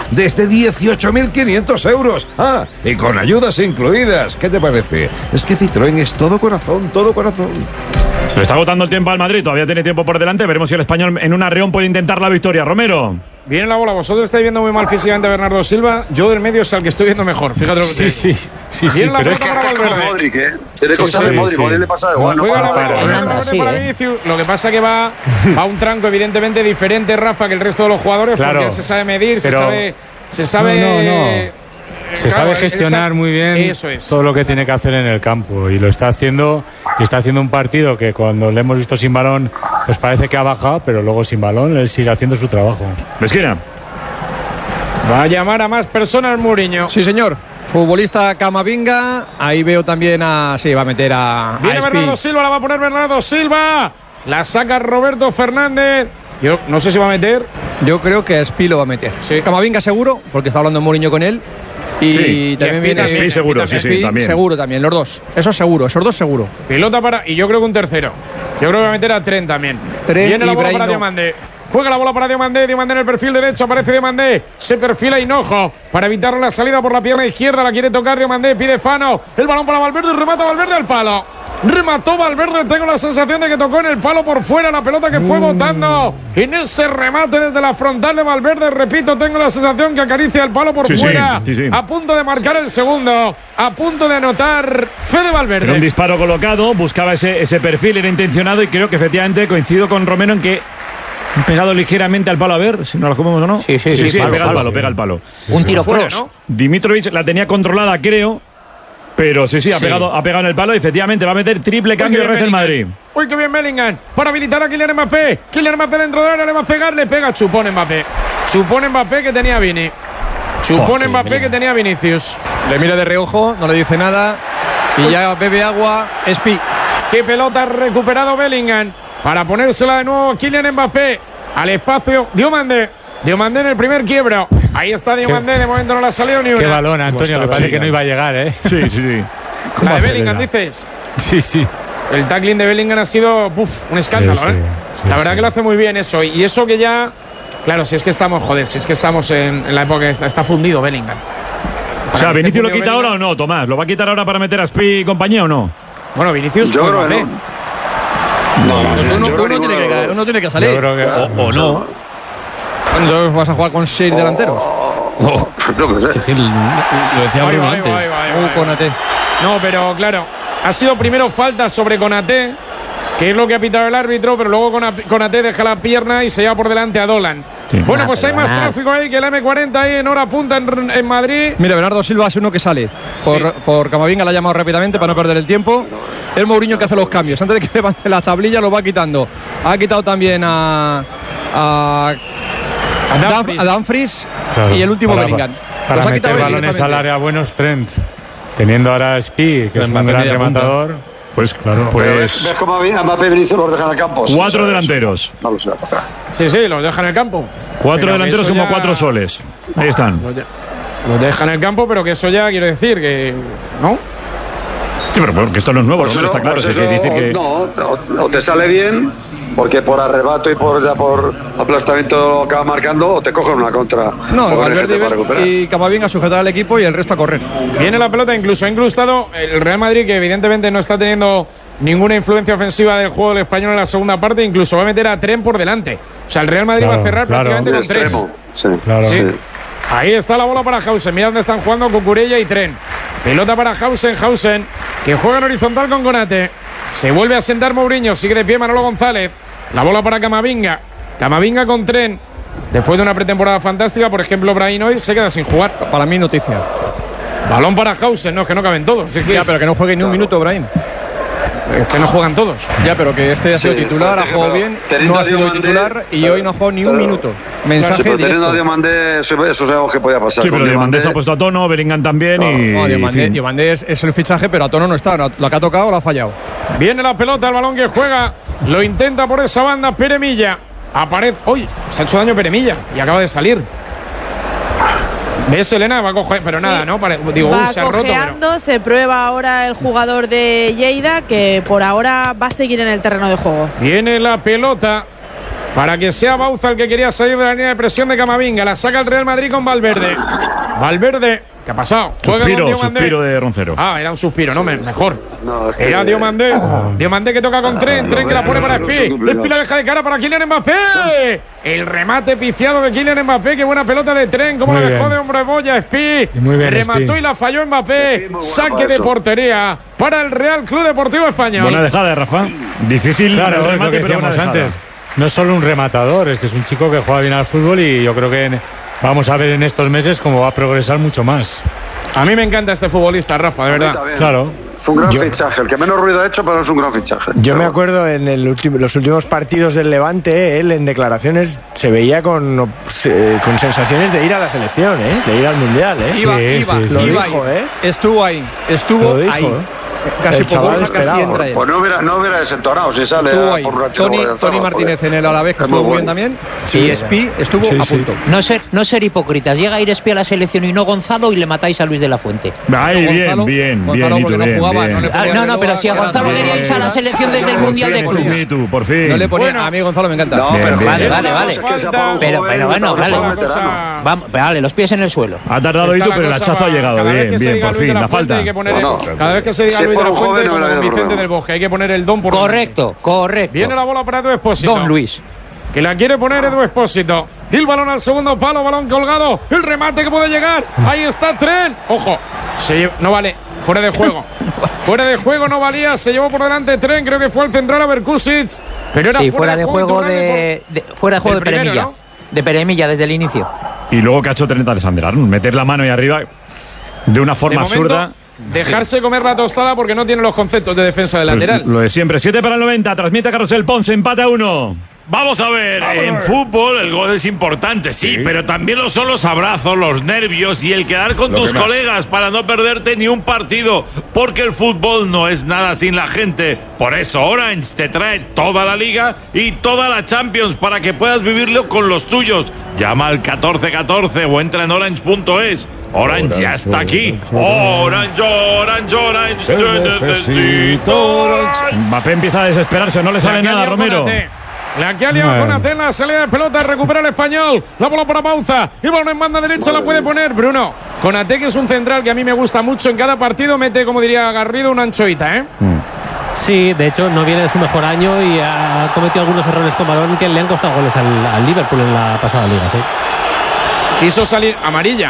desde 18.500 euros. Ah, y con ayudas incluidas. ¿Qué te parece? Es que Citroën es todo corazón, todo corazón. Se le está agotando el tiempo al Madrid, todavía tiene tiempo por delante. Veremos si el español en un arreón puede intentar la victoria. Romero. Viene la bola, vosotros estáis viendo muy mal físicamente a Bernardo Silva. Yo del medio es al que estoy viendo mejor. Fíjate lo que te digo. Sí, pero es que para como Valverde. Modric, ¿eh? Tiene cosas de Modric, Modric le pasa igual. Juega la para Vinicius. Lo que pasa que va a un tranco evidentemente diferente, Rafa, que el resto de los jugadores, porque él se sabe medir, se sabe Se sabe gestionar muy bien todo lo que tiene que hacer en el campo y lo está haciendo. Y está haciendo un partido que cuando le hemos visto sin balón pues parece que ha bajado, pero luego sin balón él sigue haciendo su trabajo. Esquina. Va a llamar a más personas Mourinho. Sí, señor. Futbolista Camavinga. Ahí veo también sí, va a meter a Viene Bernardo Silva, la va a poner Bernardo Silva. La saca Roberto Fernández. Yo no sé si va a meter. Yo creo que Espi lo va a meter. Sí. Camavinga seguro, porque está hablando Mourinho con él. Y también viene Espi seguro, sí, también. Seguro también, los dos. Eso seguro, esos dos seguro. Pelota para. Y yo creo que un tercero. Yo creo que va a meter a Trent también. Viene la bola para Diomandé. Juega la bola para Diomandé. Diomandé en el perfil derecho. Aparece Diomandé. Se perfila Hinojo para evitar la salida por la pierna izquierda. La quiere tocar Diomandé. Pide Fano. El balón para Valverde. Remata Valverde al palo. Remató Valverde. Tengo la sensación de que tocó en el palo por fuera la pelota que fue botando. En ese remate desde la frontal de Valverde. Repito, tengo la sensación que acaricia el palo por fuera. Sí. A punto de marcar el segundo. A punto de anotar Fede Valverde. Era un disparo colocado. Buscaba ese perfil. Era intencionado. Y creo que efectivamente coincido con Romero en que han pegado ligeramente al palo. A ver si nos la comemos o no. Sí, pega el palo. Un tiro cross, ¿no? Dimitrovic la tenía controlada, creo. Pero ha pegado en el palo y efectivamente va a meter triple cambio de red el Madrid. Uy, qué bien Bellingham. Para habilitar a Kylian Mbappé. Kylian Mbappé dentro de área, le va a pegar, le pega. Chupón Mbappé. Chupón Mbappé que tenía Vini. Chupón Mbappé que tenía Vinicius. Le mira de reojo, no le dice nada. Y ya bebe agua. Espi. Qué pelota ha recuperado Bellingham. Para ponérsela de nuevo Kylian Mbappé. Al espacio. Diomandé en el primer quiebro. Ahí está Diomandé, de momento no le ha salido ni una. Qué balón, Antonio, me parece que no iba a llegar, ¿eh? Sí. La de Bellingham, dices. Sí. El tackling de Bellingham ha sido un escándalo, ¿eh? La verdad que lo hace muy bien eso. Y eso que ya, claro, si es que estamos en la época que está fundido Bellingham. O sea, ¿Vinicius lo quita ahora o no, Tomás? ¿Lo va a quitar ahora para meter a Spi y compañía o no? Bueno, Vinicius yo creo que uno tiene que salir. Yo creo que o no. ¿Cuándo vas a jugar con 6 delanteros? No sé. Es decir, lo decía Bruno antes. Konaté. No, pero claro, ha sido primero falta sobre Konaté, que es lo que ha pitado el árbitro, pero luego Konaté deja la pierna y se lleva por delante a Dolan. Sí. Bueno, pues hay más tráfico ahí que el M40 ahí en hora punta en Madrid. Mira, Bernardo Silva es uno que sale por Camavinga, la ha llamado rápidamente para no perder el tiempo. El Mourinho que hace los cambios. Antes de que levante la tablilla lo va quitando. Ha quitado también a Dumfries, claro, y el último Bellingham. Para meter balones al área buenos, Trent. Teniendo ahora a Spi, que es un gran rematador. Pues claro. ¿Ves cómo Mbappé y Vinicius los dejan en el campo? 4 delanteros. No lo sé. Sí, los dejan en el campo. 4 delanteros como 4 soles. Ahí están. Los dejan en el campo, pero que eso ya quiero decir que... ¿no? Sí, pero porque esto no es nuevo, pues ¿no? Está claro. Pues decir que... No, o te sale bien, porque por arrebato y por aplastamiento lo acaba marcando, o te cogen una contra. No, Valverde y Camavinga sujetar al equipo y el resto a correr. Viene la pelota, incluso ha incrustado el Real Madrid, que evidentemente no está teniendo ninguna influencia ofensiva del juego del español en la segunda parte, incluso va a meter a Trent por delante. O sea, el Real Madrid va a cerrar prácticamente con 3. Sí. Ahí está la bola para Hausen. Mira dónde están jugando Cucurella y Trent. Pelota para Hausen, que juega en horizontal con Konaté. Se vuelve a sentar Mourinho, sigue de pie Manolo González. La bola para Camavinga con Trent. Después de una pretemporada fantástica, por ejemplo, Brahim hoy se queda sin jugar. Para mí noticia. Balón para Hausen, no, es que no caben todos. Ya, pero que no juegue ni un minuto, Brahim. Es que no juegan todos. Ya, pero que este ha sido titular, ha jugado bien, no ha sido titular y hoy no ha jugado ni un minuto. Mensaje pero teniendo a Diomandé, eso es algo que podía pasar. Sí, pero Diomandé se ha puesto a tono, Bellingham también Diomandé es el fichaje, pero a tono no está. Lo que ha tocado lo ha fallado. Viene la pelota, el balón que juega, lo intenta por esa banda Peremilla. Aparece. ¡Uy! Se ha hecho daño Peremilla y acaba de salir. ¿Ves, Elena? Va a coger, pero sí, nada, ¿no? Se ha roto. Pero... Se prueba ahora el jugador de Lleida, que por ahora va a seguir en el terreno de juego. Viene la pelota para que sea Bauza el que quería salir de la línea de presión de Camavinga. La saca el Real Madrid con Valverde. Valverde, ¿qué ha pasado? Suspiro de Roncero. Era un suspiro, no, mejor. No, es que era Diomandé. Diomandé que toca con Tren que la pone para Espi. Espi la deja de cara para Kylian Mbappé. El remate pifiado de Kylian Mbappé. Qué buena pelota de Tren. Cómo la dejó de hombre boya Espi. Remató y la falló Mbappé. Saque de portería para el Real Club Deportivo Español. Buena dejada de Rafa. Difícil, claro, el remate, lo que decíamos antes. No es solo un rematador, es que es un chico que juega bien al fútbol y yo creo que vamos a ver en estos meses cómo va a progresar mucho más. A mí me encanta este futbolista, Rafa, de verdad. Claro. Es un gran fichaje, el que menos ruido ha hecho, pero es un gran fichaje. Yo me acuerdo en los últimos partidos del Levante, él en declaraciones se veía con sensaciones de ir a la selección, de ir al Mundial. Iba, lo dijo, Estuvo ahí. Casi casi entra él. Pues no hubiera desentonado si sale por una Tony Martínez en el Alavés, que estuvo muy bien también. Y Espi estuvo a punto. No ser hipócritas. Llega a ir Espi a la selección y no Gonzalo y le matáis a Luis de la Fuente. Bien. Porque no jugaba. No, pero si a Gonzalo quería irse a la selección desde el Mundial de Clubes. Por fin. No le ponía. A mí Gonzalo me encanta. No, pero vale. Pero bueno, vale, los pies en el suelo. Ha tardado Itu, pero el hachazo ha llegado. Bien, por fin. La falta. Cada vez que se diga Luis de la Fuente, como Vicente del Bosque, hay que poner el don por correcto. Viene la bola para Edu Expósito. Don Luis. Que la quiere poner Edu Expósito. El balón al segundo palo, balón colgado. El remate que puede llegar. Ahí está Tren. Ojo, no vale. Fuera de juego. Fuera de juego no valía. Se llevó por delante Tren. Creo que fue el central a Berkusic. Pero era fuera de juego de Peremilla. ¿No? De Peremilla desde el inicio. Y luego que ha hecho Trent Alexander-Arnold. Meter la mano ahí arriba de una forma absurda. Dejarse comer la tostada porque no tiene los conceptos de defensa del lateral. Lo de siempre. 7 para el 90. Transmite Carrusel Ponce. Empate a 1. Vamos a ver, en fútbol el gol es importante, sí, pero también lo son los abrazos, los nervios y el quedar con tus colegas para no perderte ni un partido, porque el fútbol no es nada sin la gente. Por eso Orange te trae toda la Liga y toda la Champions para que puedas vivirlo con los tuyos. Llama al 1414 o entra en orange.es. Orange ya está aquí. Orange, te necesito. Mbappé empieza a desesperarse, no le sale nada, Romero. La que ha liado Konaté en la salida de pelota, recupera el Español, la bola para Bauza, y balón en banda derecha la puede poner Bruno. Konaté, que es un central que a mí me gusta mucho, en cada partido mete, como diría Garrido, una anchoita, Sí, de hecho no viene de su mejor año y ha cometido algunos errores con balón que le han costado goles al Liverpool en la pasada liga. Quiso salir amarilla.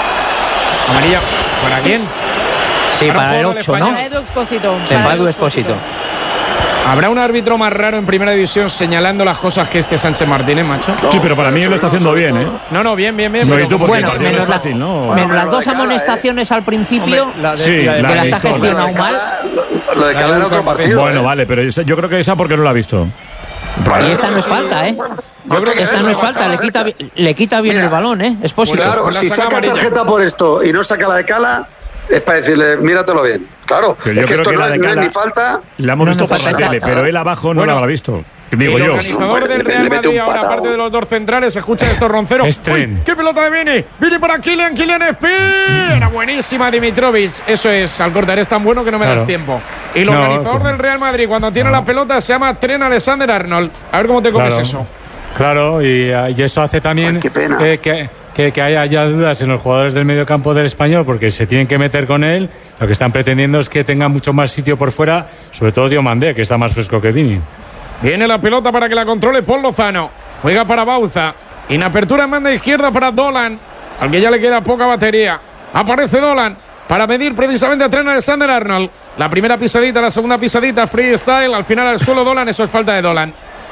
¿Para quién? Sí, para el 8, ¿no? Para Edu Expósito. Para Edu Expósito. ¿Habrá un árbitro más raro en primera división señalando las cosas que este Sánchez Martínez, macho? Sí, pero para mí él lo está haciendo bien, No, bien. Bueno, menos las dos amonestaciones al principio, que las ha gestionado mal. Lo de Cala en otro partido. Bueno, vale, pero yo creo que esa porque no la ha visto. Y esta no es falta, Yo creo que esta no es falta, le quita bien el balón, Expósito. Claro, si saca tarjeta por esto y no saca la de Cala, es para decirle, míratelo bien. Claro, pero yo creo esto que no es ni falta. La hemos visto por la tele, pero él abajo no la habrá visto. Digo el yo. organizador del Real Madrid, ahora aparte de los dos centrales, escucha estos Roncero. ¡Qué pelota de Vini! Vini para Kylian Espi. Era buenísima Dimitrovic. Eso es, Alcorta, eres tan bueno que no me das tiempo. Y el organizador del Real Madrid, cuando tiene la pelota, se llama Trent Alexander-Arnold. A ver cómo te comes eso. Claro, y eso hace también que haya dudas en los jugadores del medio campo del Español, porque se tienen que meter con él. Lo que están pretendiendo es que tenga mucho más sitio por fuera, sobre todo Diomandé, que está más fresco que Vini. Viene la pelota para que la controle Paul Lozano. Juega para Bauza. En apertura en banda izquierda para Dolan, al que ya le queda poca batería. Aparece Dolan para medir precisamente a Trent Alexander-Arnold. La primera pisadita, la segunda pisadita, freestyle. Al final al suelo Dolan, eso es falta de Dolan.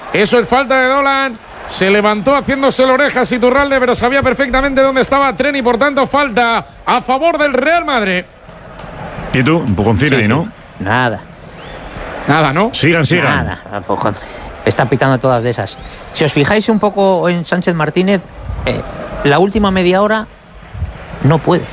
Se levantó haciéndose la oreja Iturralde, pero sabía perfectamente dónde estaba Tren y por tanto falta a favor del Real Madrid. ¿Y tú? Un poco en ¿no? Nada, ¿no? Sigan. Nada, están pitando todas de esas. Si os fijáis un poco en Sánchez Martínez, la última media hora no puede.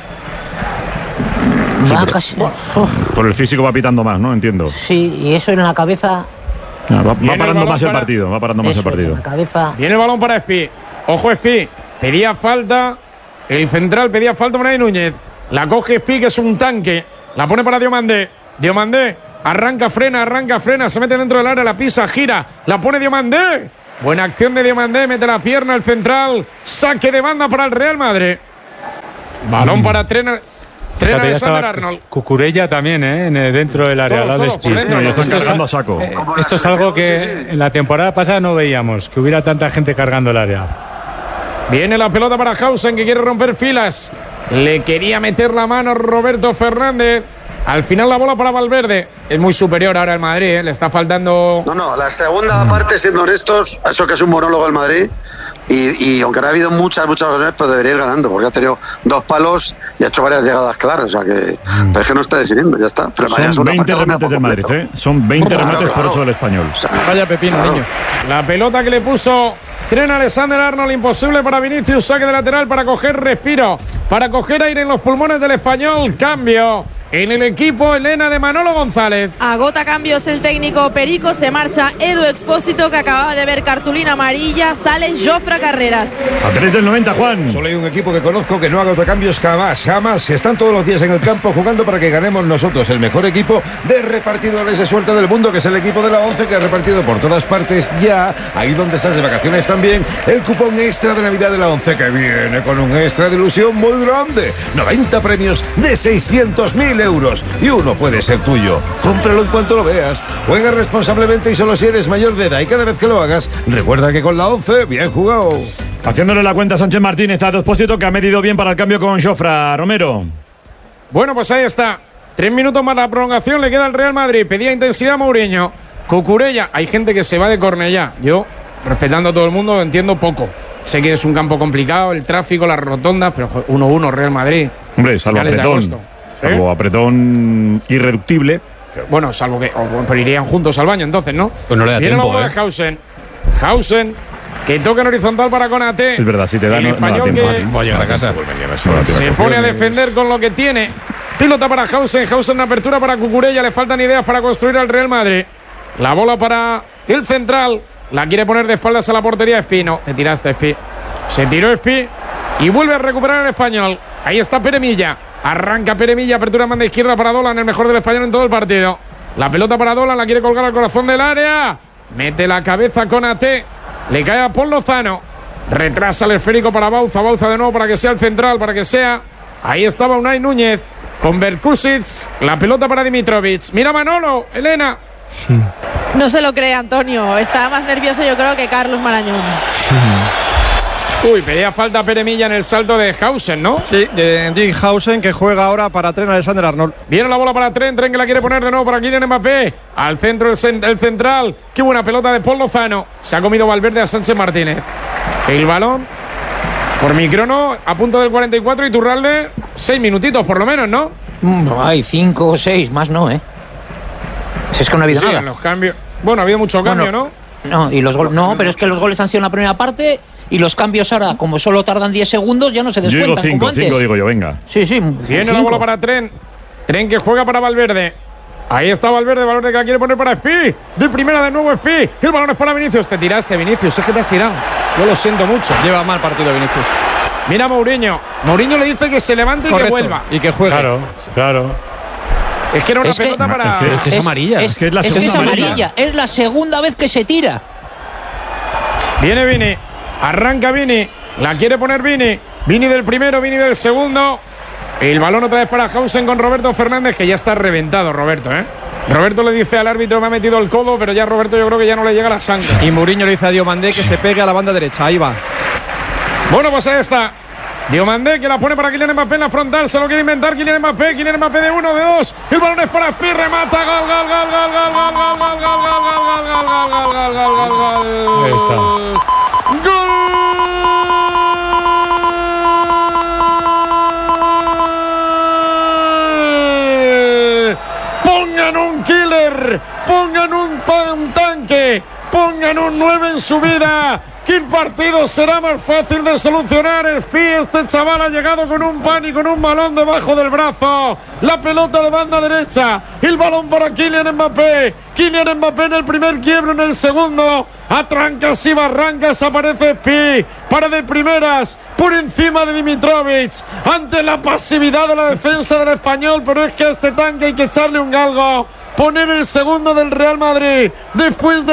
Va casi. Por el físico va pitando más, ¿no? Entiendo. Sí, y eso en la cabeza. Va parando más el partido. Viene el balón para Espi. Ojo, Espi. Pedía falta. El central pedía falta Unai Núñez. La coge Espi, que es un tanque. La pone para Diomandé. Arranca, frena. Se mete dentro del área, la pisa, gira. La pone Diomandé. Buena acción de Diomandé, mete la pierna el central. Saque de banda para el Real Madrid. Balón para Trent Alexander-Arnold. Cucurella también, dentro del área. Esto es algo que en la temporada pasada no veíamos, que hubiera tanta gente cargando el área. Viene la pelota para Hausen, que quiere romper filas. Le quería meter la mano Roberto Fernández. Al final la bola para Valverde. Es muy superior ahora el Madrid, le está faltando... No, la segunda parte, siendo honestos, eso que es un monólogo el Madrid, y aunque no ha habido muchas ocasiones, pues debería ir ganando, porque ha tenido 2 palos y ha hecho varias llegadas claras, o sea que... Pero es que no está decidiendo, ya está. Pero son 20 remates del Madrid, Son 20 remates por 8 del Español. O sea, vaya pepino, niño. La pelota que le puso Trent Alexander-Arnold, imposible para Vinicius, saque de lateral para coger respiro, para coger aire en los pulmones del Español. Cambio en el equipo, Elena, de Manolo González. Agota cambios el técnico Perico, se marcha Edu Expósito, que acababa de ver cartulina amarilla, sale Jofre Carreras. A 3 del 90, Juan. Solo hay un equipo que conozco que no haga cambios jamás. Están todos los días en el campo jugando para que ganemos nosotros. El mejor equipo de repartidores de suerte del mundo, que es el equipo de la 11, que ha repartido por todas partes ya, ahí donde estás de vacaciones también, el cupón extra de Navidad de la 11, que viene con un extra de ilusión muy grande. 90 premios de 600.000 euros y uno puede ser tuyo. Cómpralo en cuanto lo veas. Juega responsablemente y solo si eres mayor de edad, y cada vez que lo hagas, recuerda que con la 11, bien jugado. Haciéndole la cuenta a Sánchez Martínez, a Expósito, que ha medido bien para el cambio con Jofre. Romero. Bueno, pues ahí está. 3 minutos más la prolongación, le queda al Real Madrid. Pedía intensidad Mourinho. Cucurella, hay gente que se va de Cornellá. Yo, respetando a todo el mundo, entiendo poco. Sé que es un campo complicado, el tráfico, las rotondas, pero 1-1 Real Madrid. Hombre, salvo apretón irreductible. Bueno, salvo que pero irían juntos al baño entonces, ¿no? Pues no le da tiempo, Hausen, que toca en horizontal para Konaté. Es verdad, si te da el español no que voy a llegar a casa. Se pone a defender con lo que tiene. Pilota para Hausen en apertura para Cucurella, le faltan ideas para construir al Real Madrid. La bola para el central, la quiere poner de espaldas a la portería Espino. Te tiraste, Espi. Se tiró Espi y vuelve a recuperar el español. Ahí está Peremilla. Arranca Peremilla, apertura manda izquierda para Dolan, el mejor del español en todo el partido. La pelota para Dolan, la quiere colgar al corazón del área. Mete la cabeza con AT. Le cae a Paul Lozano. Retrasa el esférico para Bauza. Bauza de nuevo para que sea el central, para que sea. Ahí estaba Unai Núñez con Berkusic. La pelota para Dimitrovic. Mira Manolo, Elena. No se lo cree Antonio. Está más nervioso, yo creo, que Carlos Marañón. Uy, pedía falta Peremilla en el salto de Hausen, ¿no? Sí, de Dick Hausen, que juega ahora para Trent Alexander-Arnold. Viene la bola para Trent que la quiere poner de nuevo para Kylian Mbappé. Al centro el central. Qué buena pelota de Paul Lozano. Se ha comido Valverde a Sánchez Martínez. El balón, por mi crono, a punto del 44, y Iturralde, 6 minutitos por lo menos, ¿no? Hay 5 o 6, más no, Si es que no ha habido nada. En los cambios. Bueno, ha habido mucho cambio, ¿no? No, y los goles. No, pero es que los goles han sido en la primera parte. Y los cambios ahora, como solo tardan 10 segundos, ya no se descuentan. Yo digo 5 digo yo, venga. Sí. Viene la bola para Trent que juega para Valverde. Ahí está Valverde que la quiere poner para Espi. De primera de nuevo Espi. El balón es para Vinicius. Te tiraste, Vinicius. Es que te has tirado. Yo lo siento mucho. Lleva mal partido Vinicius. Mira Mourinho. Mourinho le dice que se levante y que vuelva. Y que juegue. Claro. Es que era una pelota para... Es que es amarilla. Es que es la segunda amarilla. Es la segunda vez que se tira. Viene Vini. Arranca Vini, la quiere poner Vini del primero, Vini del segundo. El balón otra vez para Hausen con Roberto Fernández, que ya está reventado Roberto, Roberto le dice al árbitro, me ha metido el codo, pero ya Roberto yo creo que ya no le llega la sangre. Y Mourinho le dice a Diomandé que se pegue a la banda derecha, ahí va. Bueno, pues ahí está Diomandé, que la pone para Kylian Mbappé en la frontal, se lo quiere inventar Kylian Mbappé de 1, de 2, el balón es para Espi, remata, gol. Ahí está. ¡Gol! Pongan un killer, pongan un tanque, pongan un 9 en su vida. ¿Qué partido será más fácil de solucionar? Este chaval ha llegado con un pan y con un balón debajo del brazo. La pelota de banda derecha. El balón para Kylian Mbappé. Kylian Mbappé en el primer quiebro, en el segundo. A trancas y barrancas aparece Espi. Para de primeras, por encima de Dimitrovic. Ante la pasividad de la defensa del español. Pero es que a este tanque hay que echarle un galgo. poner el segundo del Real Madrid. Después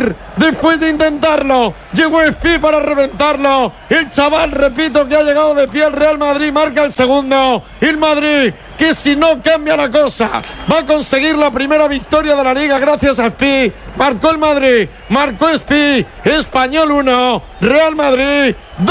de intentarlo, llegó Spi para reventarlo. El chaval, repito, que ha llegado de pie al Real Madrid, marca el segundo. El Madrid, que si no cambia la cosa, va a conseguir la primera victoria de la Liga gracias a Spi. Marcó el Madrid, marcó Spi. Español 1, Real Madrid 2.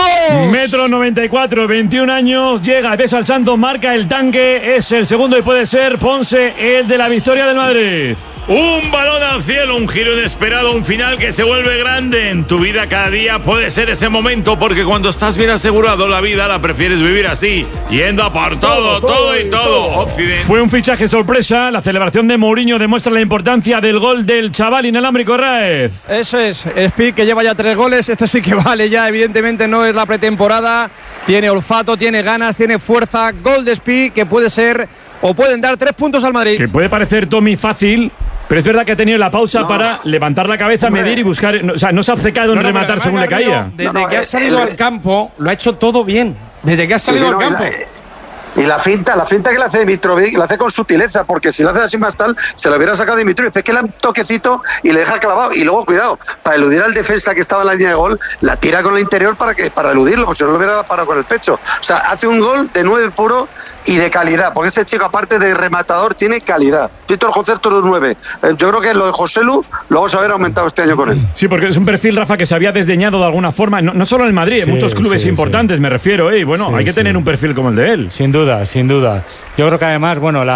1,94 m, 21 años, llega, besa al Santos, marca el tanque, es el segundo y puede ser Ponce el de la victoria del Madrid. Un balón al cielo, un giro inesperado, un final que se vuelve grande. En tu vida cada día puede ser ese momento, porque cuando estás bien asegurado la vida la prefieres vivir así, yendo a por todo. Occidente. Fue un fichaje sorpresa. La celebración de Mourinho demuestra la importancia del gol del chaval inalámbrico Raez. Eso es, Spi, que lleva ya 3 goles. Este sí que vale ya, evidentemente no es la pretemporada. Tiene olfato, tiene ganas, tiene fuerza. Gol de Spi que puede ser o pueden dar 3 puntos al Madrid. Que puede parecer, Tommy, fácil, pero es verdad que ha tenido la pausa para levantar la cabeza, medir y buscar. O sea, no se ha obcecado en rematar según le caía. Desde que ha salido al campo, lo ha hecho todo bien. Desde que ha salido al campo. Y la finta que le hace Dimitrovic, la hace con sutileza, porque si lo hace así más tal, se lo hubiera sacado Dimitrovic. Es que le da un toquecito y le deja clavado. Y luego, cuidado, para eludir al defensa que estaba en la línea de gol, la tira con la interior para eludirlo, porque si no lo hubiera parado con el pecho. O sea, hace un gol de 9 puro y de calidad, porque este chico, aparte de rematador, tiene calidad. Tito el concepto de un 9. Yo creo que lo de Joselu lo vamos a ver aumentado este año con él. Sí, porque es un perfil, Rafa, que se había desdeñado de alguna forma, no solo en el Madrid, en muchos clubes importantes, me refiero, y bueno, hay que tener un perfil como el de él. Sin duda. Yo creo que además, bueno,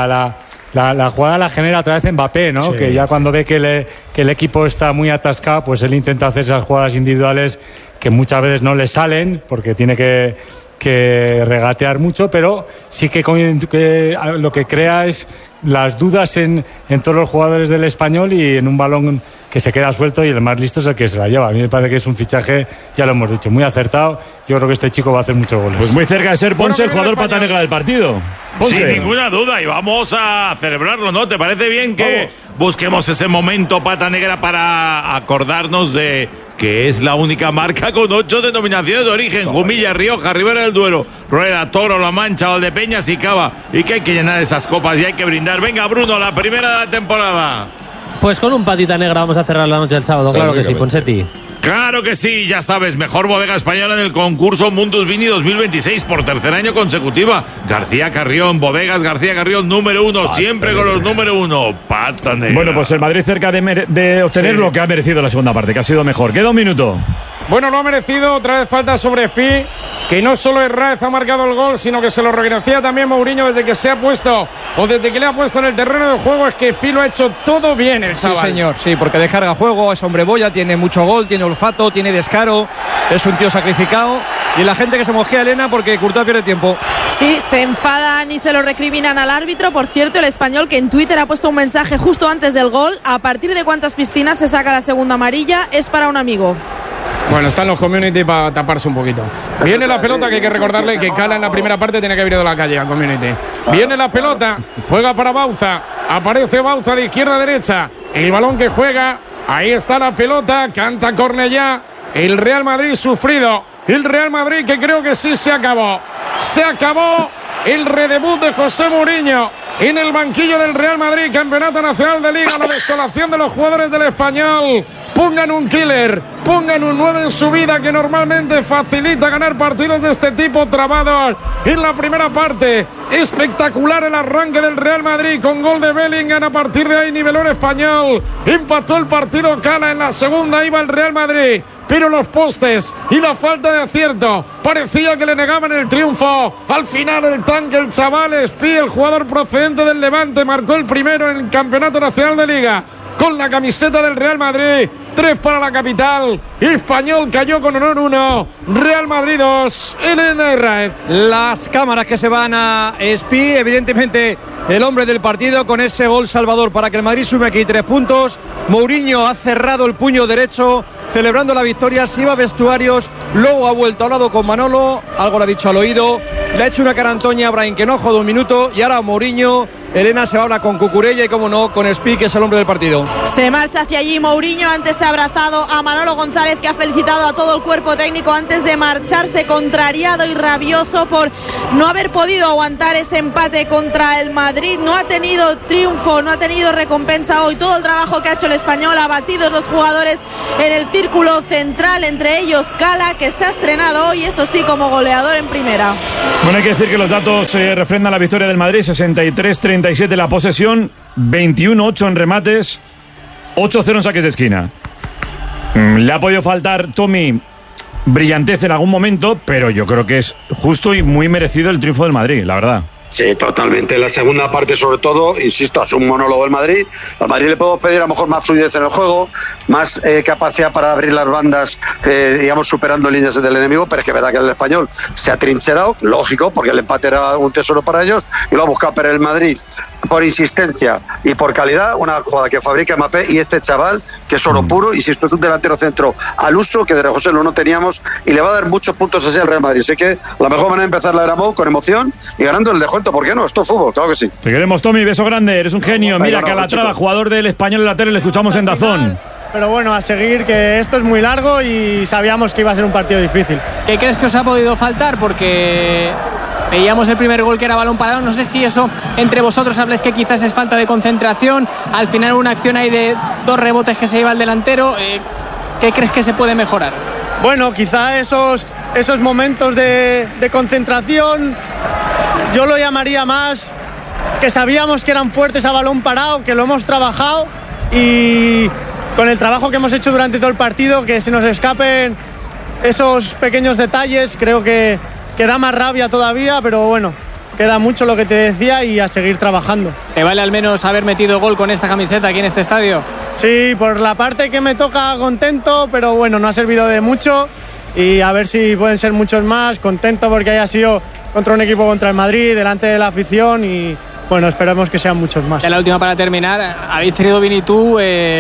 la jugada la genera otra vez Mbappé, ¿no? Que ya cuando ve que el equipo está muy atascado, pues él intenta hacer esas jugadas individuales que muchas veces no le salen, porque tiene que regatear mucho, pero sí que lo que crea es las dudas en todos los jugadores del Español, y en un balón que se queda suelto y el más listo es el que se la lleva. A mí me parece que es un fichaje, ya lo hemos dicho, muy acertado. Yo creo que este chico va a hacer muchos goles. Pues muy cerca de ser Ponce el jugador pata negra del partido. Ponce. Sin ninguna duda, y vamos a celebrarlo, ¿no? ¿Te parece bien que busquemos ese momento pata negra para acordarnos de que es la única marca con 8 denominaciones de origen? Jumilla, Rioja, Ribera del Duero, Rueda, Toro, La Mancha, Valdepeñas y Cava. Y que hay que llenar esas copas y hay que brindar. Venga, Bruno, la primera de la temporada. Pues con un patita negra vamos a cerrar la noche del sábado, claro que sí, Ponseti. Claro que sí, ya sabes, mejor bodega española en el concurso Mundus Vini 2026 por tercer año consecutiva. García Carrión, bodegas García Carrión, número 1, siempre con los número 1. Pata negra. Bueno, pues el Madrid cerca de obtener lo que ha merecido la segunda parte, que ha sido mejor. Queda un minuto. Bueno, lo ha merecido, otra vez falta sobre Spi, que no solo Herráez ha marcado el gol, sino que se lo reconocía también Mourinho desde que se ha puesto, o desde que le ha puesto en el terreno de juego. Es que Spi lo ha hecho todo bien, el chaval. Sí, señor, sí, porque descarga juego, es hombre boya, tiene mucho gol, tiene olfato, tiene descaro, es un tío sacrificado, y la gente que se mojea Elena porque Courtois pierde tiempo. Sí, se enfadan y se lo recriminan al árbitro. Por cierto, el Español, que en Twitter ha puesto un mensaje justo antes del gol: a partir de cuántas piscinas se saca la segunda amarilla, es para un amigo. Bueno, están los community para taparse un poquito. Viene la pelota, que hay que recordarle que Cala en la primera parte tiene que haber ido a la calle al community. Viene la pelota, juega para Bauza, aparece Bauza de izquierda a derecha, el balón que juega, ahí está la pelota, canta Cornellá, el Real Madrid sufrido, el Real Madrid que creo que sí se acabó el redebut de José Mourinho en el banquillo del Real Madrid, Campeonato Nacional de Liga, la desolación de los jugadores del Español. Pongan un killer, pongan un 9 en su vida, que normalmente facilita ganar partidos de este tipo trabados. En la primera parte, espectacular el arranque del Real Madrid con gol de Bellingham. A partir de ahí niveló el Español, empató el partido Cala. En la segunda iba el Real Madrid, pero los postes y la falta de acierto parecía que le negaban el triunfo. Al final el tanque, el chaval Spi, el jugador procedente del Levante, marcó el primero en el Campeonato Nacional de Liga con la camiseta del Real Madrid. 3 para la capital. Español cayó con honor 1. Real Madrid 2. Elena Herráez. Las cámaras que se van a Spi, evidentemente el hombre del partido, con ese gol salvador para que el Madrid sume aquí 3 puntos. Mourinho ha cerrado el puño derecho, celebrando la victoria, se iba a vestuarios, luego ha vuelto al lado con Manolo, algo le ha dicho al oído, le ha hecho una cara a Antoña a Brahim que no ha jugado un minuto, y ahora Mourinho Elena se va ahora con Cucurella y, como no, con Espi, que es el hombre del partido. Se marcha hacia allí Mourinho. Antes se ha abrazado a Manolo González, que ha felicitado a todo el cuerpo técnico antes de marcharse, contrariado y rabioso por no haber podido aguantar ese empate contra el Madrid. No ha tenido triunfo, no ha tenido recompensa hoy. Todo el trabajo que ha hecho el Español, abatidos los jugadores en el círculo central, entre ellos Cala, que se ha estrenado hoy, eso sí, como goleador en primera. Bueno, hay que decir que los datos refrendan la victoria del Madrid: 63-37 la posesión, 21-8 en remates, 8-0 en saques de esquina. Le ha podido faltar, Tommy, brillantez en algún momento, pero yo creo que es justo y muy merecido el triunfo del Madrid, la verdad. Sí, totalmente. La segunda parte, sobre todo, insisto, es un monólogo del Madrid. Al Madrid le podemos pedir a lo mejor más fluidez en el juego, más capacidad para abrir las bandas, digamos, superando líneas del enemigo, pero es que es verdad que el Español se ha trincherado, lógico, porque el empate era un tesoro para ellos, y lo ha buscado, pero el Madrid, por insistencia y por calidad, una jugada que fabrica Mbappé y este chaval, que es oro puro, y si esto es un delantero centro al uso, que de José no teníamos, y le va a dar muchos puntos así al Real Madrid. Así que la mejor manera de empezar la era Mou con emoción y ganando el descuento. ¿Por qué no? Esto es fútbol, claro que sí. Te queremos, Tommy, beso grande, eres un genio. Mira, Calatrava, jugador del Español en la tele, le escuchamos en Dazón. Pero bueno, a seguir, que esto es muy largo y sabíamos que iba a ser un partido difícil. ¿Qué crees que os ha podido faltar? Porque veíamos el primer gol que era balón parado. No sé si eso entre vosotros habléis que quizás es falta de concentración. Al final una acción ahí de 2 rebotes que se lleva el delantero. ¿Qué crees que se puede mejorar? Bueno, quizá esos momentos de concentración, yo lo llamaría más que sabíamos que eran fuertes a balón parado, que lo hemos trabajado, y con el trabajo que hemos hecho durante todo el partido, que se nos escapen esos pequeños detalles, creo que da más rabia todavía, pero bueno, queda mucho lo que te decía y a seguir trabajando. ¿Te vale al menos haber metido gol con esta camiseta aquí en este estadio? Sí, por la parte que me toca contento, pero bueno, no ha servido de mucho, y a ver si pueden ser muchos más. Contento porque haya sido contra un equipo contra el Madrid, delante de la afición, y bueno, esperamos que sean muchos más. Ya la última para terminar, habéis tenido, Vini, tú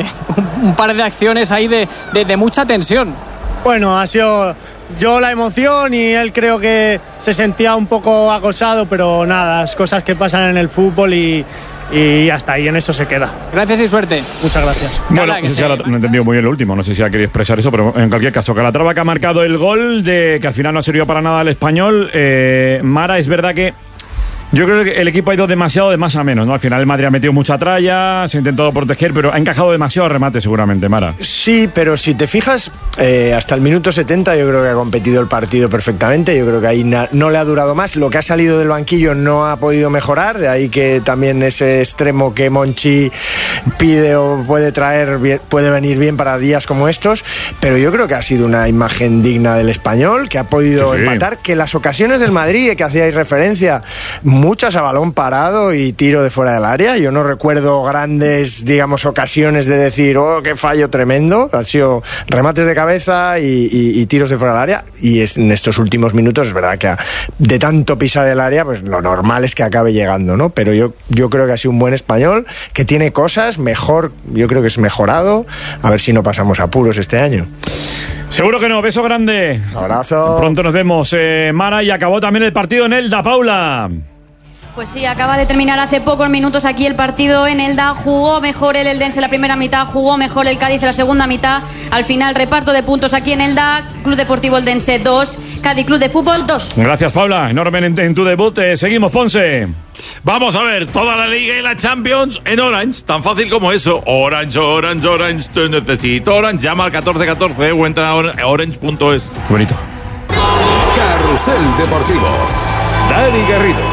un par de acciones ahí de mucha tensión. Bueno, ha sido yo la emoción y él creo que se sentía un poco acosado, pero nada, las cosas que pasan en el fútbol y hasta ahí, en eso se queda. Gracias y suerte. Muchas gracias. Bueno, no he entendido muy bien lo último, no sé si ha querido expresar eso, pero en cualquier caso, Calatrava, que ha marcado el gol, que al final no ha servido para nada al Español. Mara, es verdad que yo creo que el equipo ha ido demasiado de más a menos, ¿no? Al final el Madrid ha metido mucha tralla, se ha intentado proteger, pero ha encajado demasiado remate seguramente, Mara. Sí, pero si te fijas, hasta el minuto 70 yo creo que ha competido el partido perfectamente. Yo creo que ahí no le ha durado más. Lo que ha salido del banquillo no ha podido mejorar, de ahí que también ese extremo que Monchi pide o puede traer puede venir bien para días como estos, pero yo creo que ha sido una imagen digna del Español, que ha podido empatar, que las ocasiones del Madrid, que hacíais referencia, muchas a balón parado y tiro de fuera del área. Yo no recuerdo grandes, digamos, ocasiones de decir, oh, qué fallo tremendo. Han sido remates de cabeza y tiros de fuera del área. Y en estos últimos minutos es verdad que de tanto pisar el área, pues lo normal es que acabe llegando, ¿no? Pero yo creo que ha sido un buen Español, que tiene cosas mejor, yo creo que es mejorado. A ver si no pasamos apuros este año. Seguro que no, beso grande. Abrazo. Pronto nos vemos, Mara, y acabó también el partido en Elda, Paula. Pues sí, acaba de terminar hace pocos minutos aquí el partido en Elda. Jugó mejor el Eldense en la primera mitad, jugó mejor el Cádiz en la segunda mitad. Al final, reparto de puntos aquí en Elda. Club Deportivo Eldense 2, Cádiz Club de Fútbol 2. Gracias, Paula. Enorme en tu debut. Seguimos, Ponce. Vamos a ver toda la Liga y la Champions en Orange, tan fácil como eso. Orange, te necesito Orange. Llama al 1414 o entra a orange.es. Bonito. Carrusel Deportivo. Dani Garrido.